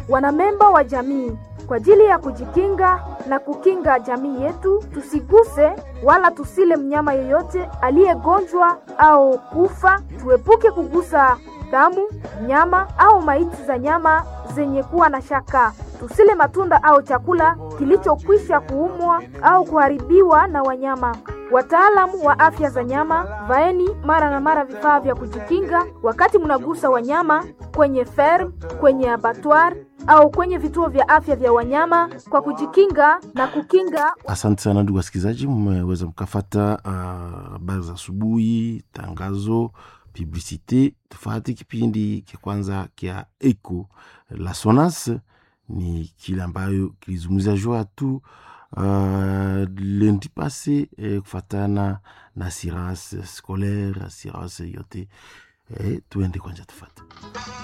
wanamemba wa jamii, kwa ajili ya kujikinga na kukinga jamii yetu, tusiguse wala tusile mnyama yeyote aliyegonjwa au kufa. Tuepuke kugusa damu, nyama au maiti za nyama zenye kuwa na shaka. Tusile matunda au chakula kilichokwisha kuumwa au kuharibiwa na wanyama. Wataalamu wa afya za nyama, vaeni mara na mara vifaa vya kujikinga wakati mnagusa wanyama kwenye ferm, kwenye abattoir au kwenye vituo vya afya vya wanyama, kwa kujikinga na kukinga. Asante sana ndugu wasikilizaji, mmeweza mkafata habari za asubuhi, tangazo, publicite. Tufati kipindi kia kwanza kia Eco la Sonas, ni kile ambayo kilizungumzia jua tu lundi passé kufatana na assurance scolaire, assurance yote. Tuende kwanza tufate.